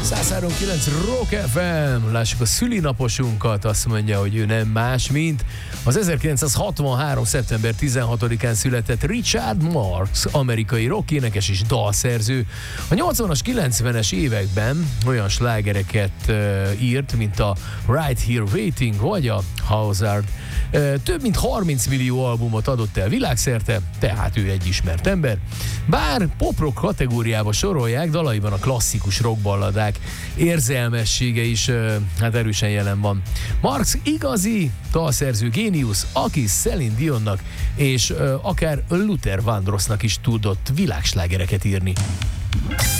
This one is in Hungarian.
103.9 Rock FM. Lássuk a szülinaposunkat, azt mondja, hogy ő nem más, mint az 1963. szeptember 16-án született Richard Marx, amerikai rockénekes és dalszerző. A 80-as, 90-es években olyan slágereket írt, mint a Right Here Waiting vagy a Hazard. Több mint 30 millió albumot adott el világszerte, tehát ő egy ismert ember. Bár pop-rock kategóriába sorolják, dalaiban a klasszikus rockballadák érzelmessége is hát erősen jelen van. Marx igazi dalszerző géniusz, aki Celine Dionnak és akár Luther Vandrossnak is tudott világslágereket írni.